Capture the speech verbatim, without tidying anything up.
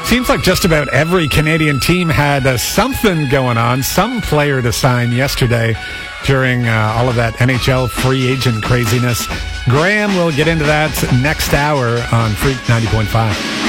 Seems like just about every Canadian team had uh, something going on, some player to sign yesterday during uh, all of that N H L free agent craziness. Graham will get into that next hour on Freak ninety point five.